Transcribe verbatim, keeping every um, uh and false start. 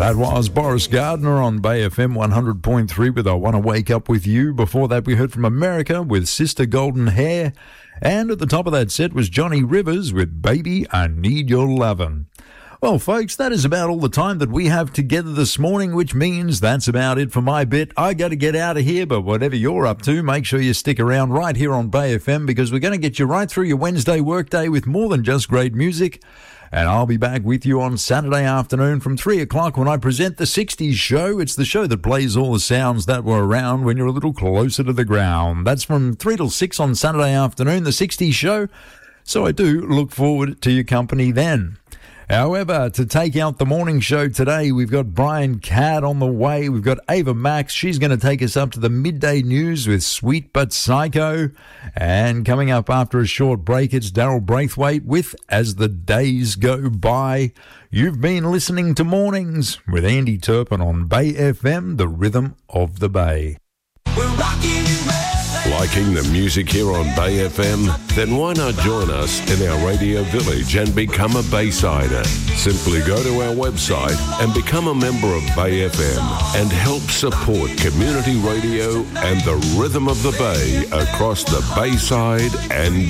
That was Boris Gardner on Bay F M one hundred point three with I Want to Wake Up With You. Before that, we heard from America with Sister Golden Hair. And at the top of that set was Johnny Rivers with Baby, I Need Your Lovin'. Well, folks, that is about all the time that we have together this morning, which means that's about it for my bit. I got to get out of here, but whatever you're up to, make sure you stick around right here on Bay F M because we're going to get you right through your Wednesday workday with more than just great music. And I'll be back with you on Saturday afternoon from three o'clock when I present the sixties show. It's the show that plays all the sounds that were around when you're a little closer to the ground. That's from three till six on Saturday afternoon, the sixties show. So I do look forward to your company then. However, to take out the morning show today, we've got Brian Cadd on the way. We've got Ava Max. She's going to take us up to the midday news with Sweet But Psycho. And coming up after a short break, it's Daryl Braithwaite with As the Days Go By. You've been listening to Mornings with Andy Turpin on Bay F M, the rhythm of the Bay. We're rocking Liking the music here on Bay F M? Then why not join us in our radio village and become a Baysider? Simply go to our website and become a member of Bay F M and help support community radio and the rhythm of the Bay across the Bayside and